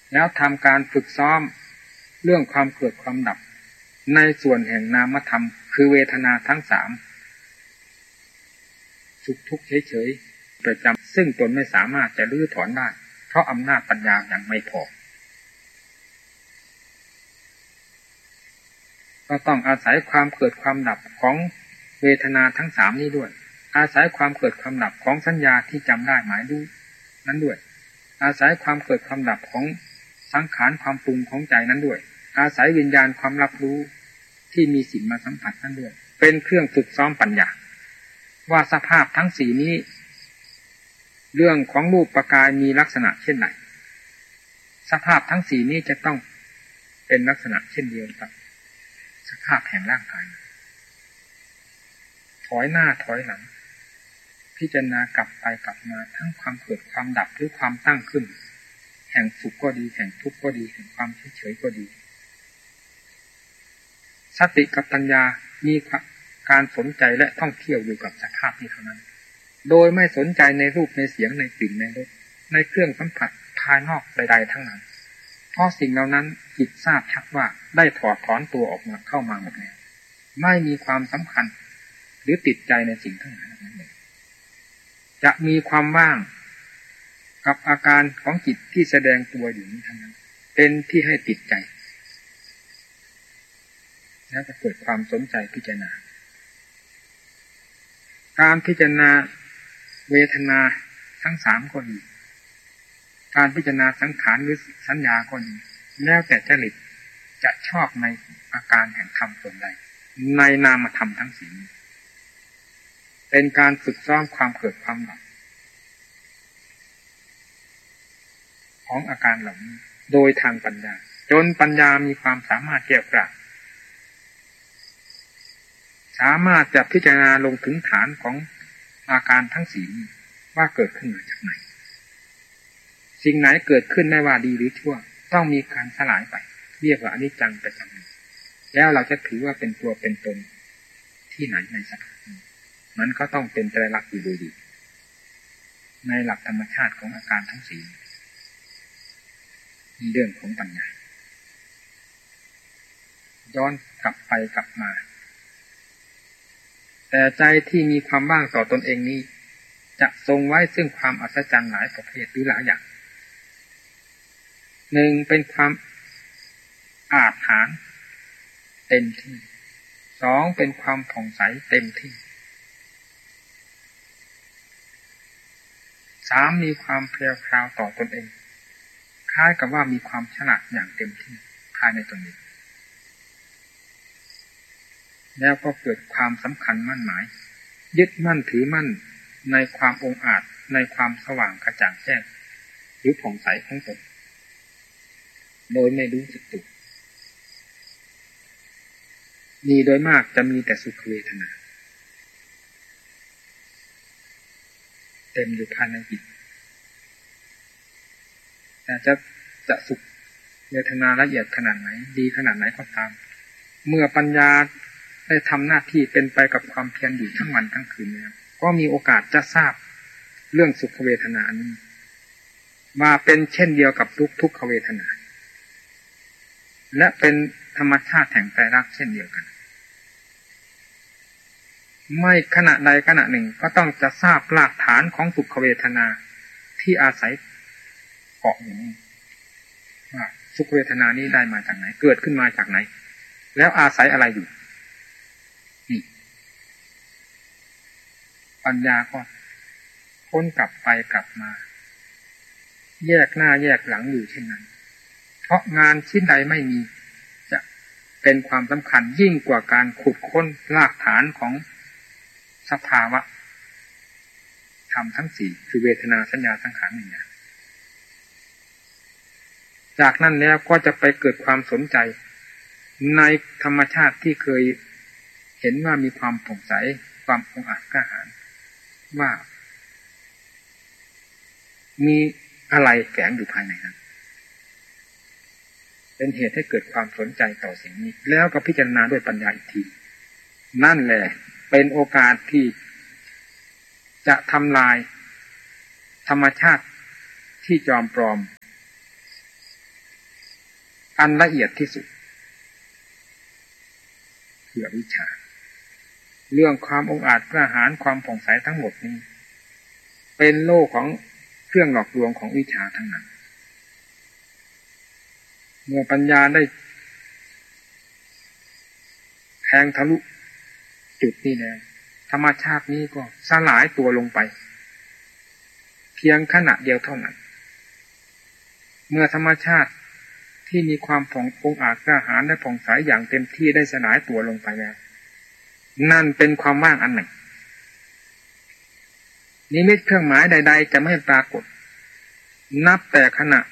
แล้วทำการฝึกซ้อมเรื่องความเกิดความดับในส่วนแห่งนามธรรมคือเวทนาทั้งสามสุขทุกข์เฉยๆประจำซึ่งตนไม่สามารถจะรื้อถอนได้เพราะอำนาจปัญญายังไม่พอก็ต้องอาศัยความเกิดความดับของเวทนาทั้งสามนี้ด้วยอาศัยความเกิดความดับของสัญญาที่จำได้หมายรู้นั้นด้วยอาศัยความเกิดความดับของสังขารความปรุงของใจนั้นด้วยอาศัยวิญญาณความรับรู้ที่มีสิ่งมาสัมผัสนั้นด้วยเป็นเครื่องฝึกซ้อมปัญญาว่าสภาพทั้งสี่นี้เรื่องของรูปประกายมีลักษณะเช่นไหนสภาพทั้งสี่นี้จะต้องเป็นลักษณะเช่นเดียวกับสภาพแห่งร่างกายถอยหน้าถอยหลังพิจารณากลับไปกลับมาทั้งความเกิดความดับหรือความตั้งขึ้นแห่งสุขก็ดีแห่งทุกข์ก็ดีแห่งความเฉยๆก็ดีสติกับปัญญามีการสนใจและท่องเที่ยวอยู่กับสภาพนี้เท่านั้นโดยไม่สนใจในรูปในเสียงในกลิ่นในรสในเครื่องสัมผัสภายนอกใดๆทั้งนั้นเพราะสิ่งเหล่านั้นจิตทราบชัดว่าได้ถอดถอนตัวออกมาเข้ามาหมดแล้วไม่มีความสำคัญหรือติดใจในสิ่งทั้งหลายนั้นเลยจะมีความว่างกับอาการของจิตที่แสดงตัวอยู่นี้ทั้งนั้นเป็นที่ให้ติดใจแล้วจะเกิดความสนใจพิจารณาการพิจารณาเวทนาทั้งสามก็ดีการพิจารณาสังขารหรือสัญญาก็ดีแล้วแต่จริตจะชอบในอาการแห่งธรรมส่วนใดในนามธรรมทั้งสี่เป็นการฝึกซ้อมความเกิดความดับของอาการเหล่านี้โดยทางปัญญาจนปัญญามีความสามารถแก้กล้าสามารถจะพิจารณาลงถึงฐานของอาการทั้งสี่ว่าเกิดขึ้นมาจากไหนสิ่งไหนเกิดขึ้นไม่ว่าดีหรือชั่วต้องมีการสลายไปเรียกว่าอนิจจังประจำแล้วเราจะถือว่าเป็นตัวเป็นตนที่ไหนในสภาพนี้มันก็ต้องเป็นไตรลักษณ์อยู่โดยดีในหลักธรรมชาติของอาการทั้งสี่มีเรื่องของปัญญาย้อนกลับไปกลับมาแต่ใจที่มีความว่างต่อตนเองนี้จะทรงไว้ซึ่งความอัศจรรย์หลายประเภทหรือหลายอย่างหนึ่งเป็นความอาจหาญเต็มที่สองเป็นความผ่องใสเต็มที่สามมีความเพลียวพราวต่อตนเองคล้ายกับว่ามีความฉลาดอย่างเต็มที่ภายในตนเองแล้วก็เกิดความสำคัญมั่นหมายยึดมั่นถือมั่นในความองอาจในความสว่างกระจ่างแจ้งหรือผ่องใสของตนโดยไม่รู้สึกตัวมีโดยมากจะมีแต่สุขเวทนาเต็มอยู่ภายในจิตแต่จะสุขเวทนาละเอียดขนาดไหนดีขนาดไหนก็ตามเมื่อปัญญาได้ทำหน้าที่เป็นไปกับความเพียรอยู่ทั้งวันทั้งคืนแล้วก็มีโอกาสจะทราบเรื่องสุขเวทนานี้มาเป็นเช่นเดียวกับทุกขเวทนาและเป็นธรรมชาติแห่งไตรลักษณ์เช่นเดียวกันไม่ขณะใดขณะหนึ่งก็ต้องจะทราบรากฐานของสุขเวทนาที่อาศัยเกาะอยู่นี้ว่าสุขเวทนานี้ได้มาจากไหนเกิดขึ้นมาจากไหนแล้วอาศัยอะไรอยู่นี่ปัญญาก็ค้นกลับไปกลับมาแยกหน้าแยกหลังอยู่เช่นนั้นเพราะงานชิ้นใดไม่มีจะเป็นความสำคัญยิ่งกว่าการขุดค้นรากฐานของสภาวะธรรมทั้งสี่คือเวทนาสัญญาสังขารวิญญาณจากนั้นแล้วก็จะไปเกิดความสนใจในธรรมชาติที่เคยเห็นว่ามีความผ่องใสความองอาจกล้าหาญว่ามีอะไรแฝงอยู่ภายในนั้นเป็นเหตุให้เกิดความสนใจต่อสิ่งนี้แล้วก็พิจารณาด้วยปัญญาอีกทีนั่นแหละเป็นโอกาสที่จะทำลายธรรมชาติที่จอมปลอมอันละเอียดที่สุดคืออวิชชาเรื่องความองอาจกล้าหาญความผ่องใสทั้งหมดนี้เป็นโลกของเครื่องหลอกลวงของวิชาทั้งนั้นเมื่อปัญญาได้แทงทะลุจุดนี้แล้วธรรมชาตินี้ก็สลายตัวลงไปเพียงขณะเดียวเท่านั้นเมื่อธรรมชาติที่มีความผ่ององอาจกล้าหาญและผ่องใสอย่างเต็มที่ได้สลายตัวลงไปแล้วนั่นเป็นความว่างอันหนึ่งนิมิตเครื่องหมายใดๆจะไม่ปรากฏนับแต่ขณะ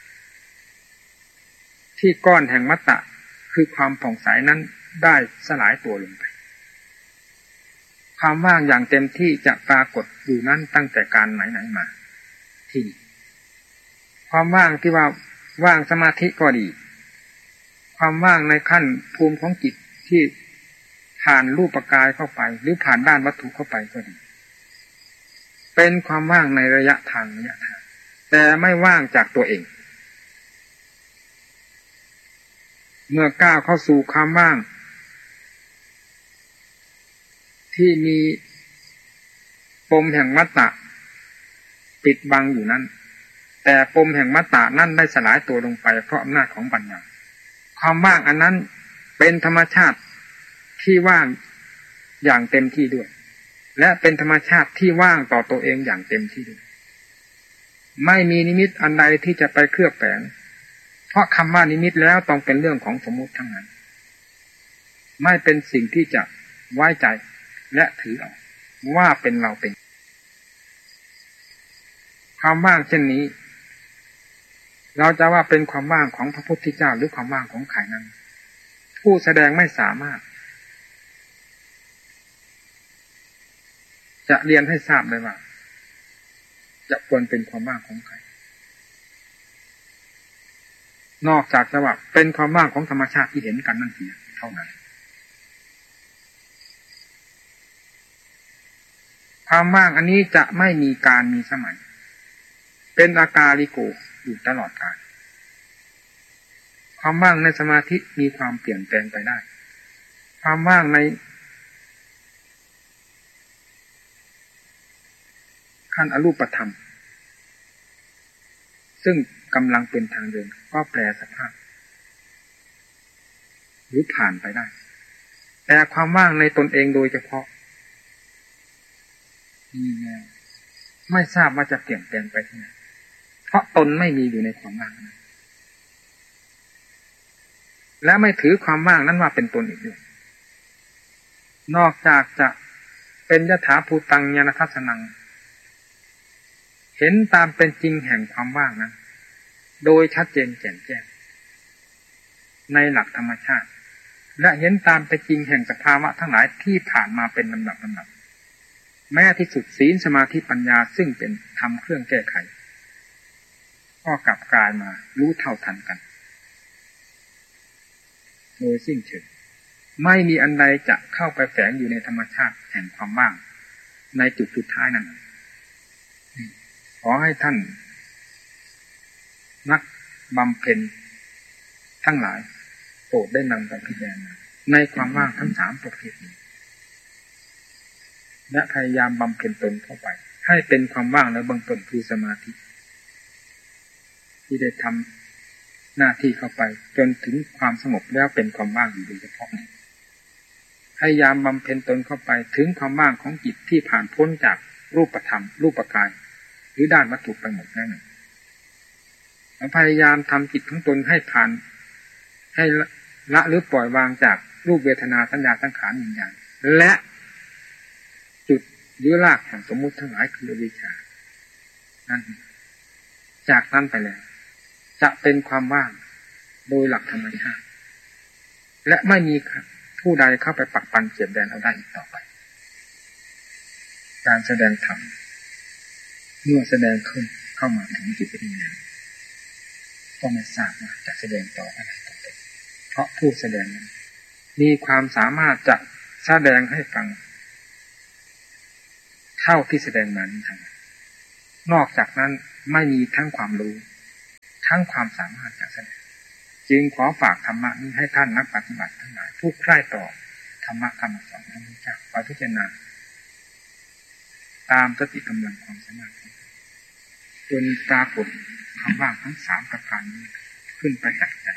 ที่ก้อนแห่งมัตตะคือความผ่องใสนั้นได้สลายตัวลงไปความว่างอย่างเต็มที่จะปรากฏอยู่นั้นตั้งแต่การไหนๆมาที่นี่ความว่างที่ว่าว่างสมาธิก็ดีความว่างในขั้นภูมิของจิตที่ผ่านรูปกายเข้าไปหรือผ่านด้านวัตถุเข้าไปก็ดีเป็นความว่างในระยะทางแต่ไม่ว่างจากตัวเองเมื่อก้าวเข้าสู่ความว่างที่มีปมแห่งมัตตะปิดบังอยู่นั้นแต่ปมแห่งมัตตะนั่นได้สลายตัวลงไปเพราะอำนาจของปัญญาความว่างอันนั้นเป็นธรรมชาติที่ว่างอย่างเต็มที่ด้วยและเป็นธรรมชาติที่ว่างต่อตัวเองอย่างเต็มที่ด้วยไม่มีนิมิตอันใดที่จะไปเคลือบแฝงเพราะคำว่านิมิตแล้วต้องเป็นเรื่องของสมมุติทั้งนั้นไม่เป็นสิ่งที่จะไว้ใจและถือเอาว่าเป็นเราเป็นความว่างเช่นนี้เราจะว่าเป็นความว่างของพระพุทธเจ้าหรือความว่างของใครนั้นผู้แสดงไม่สามารถจะเรียนให้ทราบเลยว่าจะควรเป็นความว่างของใครนอกจากจะว่าเป็นความว่างของธรรมชาติที่เห็นกันนั่นเองเท่านั้นความว่างอันนี้จะไม่มีการมีสมัยเป็นอากาลิโกอยู่ตลอดกาลความว่างในสมาธิมีความเปลี่ยนแปลงไปได้ความว่างในขั้นอรูปธรรมซึ่งกำลังเป็นทางเดินก็แปรสภาพหรือผ่านไปได้แต่ความว่างในตนเองโดยเฉพาะนี่แน่ไม่ทราบว่าจะเปลี่ยนแปลงไปที่ไหนเพราะตนไม่มีอยู่ในความว่างนั้นและไม่ถือความว่างนั้นว่าเป็นตนอีกด้วยนอกจากจะเป็นยถาภูตังญาณทัสสนังเห็นตามเป็นจริงแห่งความว่างนั้นโดยชัดเจนแจ่มแจ้งในหลักธรรมชาติและเห็นตามเป็นจริงแห่งสภาวะทั้งหลายที่ผ่านมาเป็นลำดับแม้ที่สุดศีลสมาธิปัญญาซึ่งเป็นธรรมเครื่องแก้ไขก็กลับกลายมารู้เท่าทันกันโดยสิ้นเชิงไม่มีอันใดจะเข้าไปแฝงอยู่ในธรรมชาติแห่งความว่างในจุดสุดท้ายนั้นขอให้ท่านนักบำเพ็ญทั้งหลายโปรดได้นำไปพิจารณาในความว่างทั้งสามประเภทนี้และพยายามบำเพ็ญตนเข้าไปให้เป็นความว่างและเบื้องต้นคือสมาธิที่ได้ทำหน้าที่เข้าไปจนถึงความสงบแล้วเป็นความว่างอยู่โดยเฉพาะพยายามบำเพ็ญตนเข้าไปถึงความว่างของจิตที่ผ่านพ้นจากรูปธรรมรูปกายหรือด้านวัตถุไปหมดนั่นพยายามทำจิตของตนให้ผ่านให้ละหรือปล่อยวางจากรูปเวทนาสัญญาสังขารวิญญาณและจุดหรือรากแห่งสมมุติทั้งหลายคืออวิชชานั่นจากนั้นไปแล้วจะเป็นความว่างโดยหลักธรรมชาติและไม่มีผู้ใดเข้าไปปักปันเสียบแดนเอาได้อีกต่อไปการแสดงธรรมเมื่อแสดงขึ้นเข้ามาถึงจิตวิญญาณก็ไม่ทราบว่าจะแสดงต่ออะไรต่อไปเพราะผู้แสดงนั้นมีความสามารถจะแสดงให้ฟังเท่าที่แสดงมานี้ทั้งนอกจากนั้นไม่มีทั้งความรู้ทั้งความสามารถจะแสดงจึงขอฝากธรรมะนี้ให้ท่านนักปฏิบัติทั้งหลายผู้ใคร่ต่อธรรมะคำสอนของพระเจ้าขอพิจารณาตามสติกำลังความสามารถจนปรากฏคำว่างทั้งสามประการนี้ขึ้นประจักษ์ใจ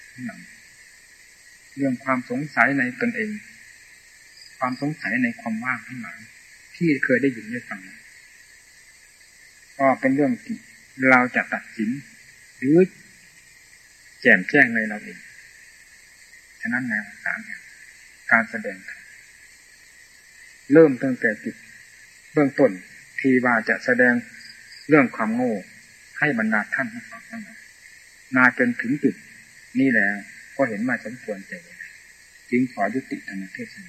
เรื่องความสงสัยในตนเองความสงสัยในความว่างทั้งหลายที่เคยได้ยินได้ฟังก็เป็นเรื่องที่เราจะตัดสินหรือแจ่มแจ้งในเราเองฉะนั้นแนวทางการแสดงธรรมเริ่มตั้งแต่จุดเบื้องต้นที่ว่าจะแสดงเรื่องความโง่ให้บรรดาท่านทั้งสองทั้งหลายมาจนถึงจุดนี้แล้วก็เห็นมาสมควรแก่เวลาจึงขอยุติธรรมเทศนา